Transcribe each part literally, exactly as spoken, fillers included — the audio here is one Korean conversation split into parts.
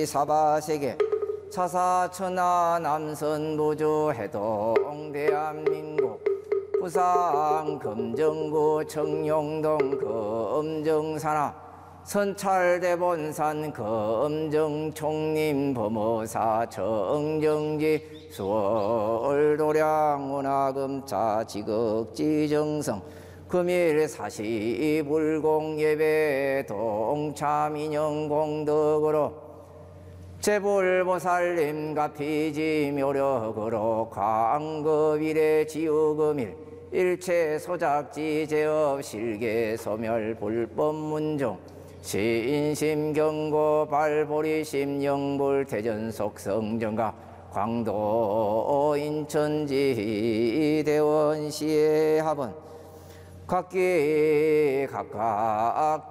사바세계 차사천하 남선부주 해동 대한민국 부산 금정구 청룡동 금정산하 선찰대본산 금정총림 범어사 정정지 수월도량 원화금자 지극지정성 금일 사시불공예배 동참인영공덕으로 제불보살님 가피지 묘력으로 광급일의 지우금일 일체 소작지 제업 실계 소멸 불법문종 신심경고 발보리심 영불 대전속성정가 광도 인천지 대원시의 합은 각기 각각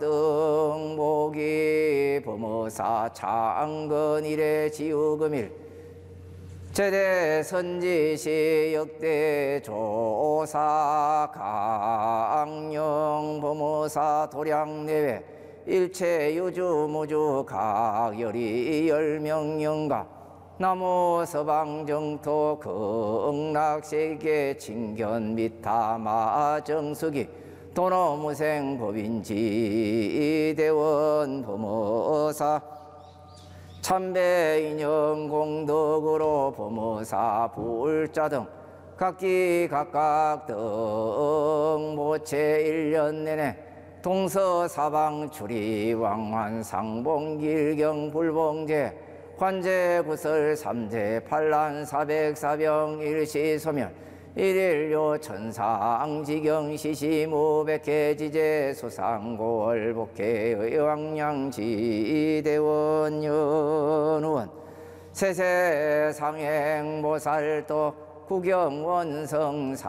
등복이 범어사 창건일의 지우금일 제대 선지시 역대 조사 강령 범어사 도량내외 일체 유주무주 각열이 열명영가 나무 서방정토 극락세계 칭견 미타마 정수기 도노무생 법인지 대원 범어사 참배인영 공덕으로 범어사 불자 등 각기 각각 등 모체 일 년 내내 동서사방 출이 왕환 상봉길경 불봉제 관제 구설 삼재 팔란 사백사병 일시소멸 일일요 천상지경 시시무백해지제 수상고월복해 의왕량지 대원연우원 세세상행보살도 구경원성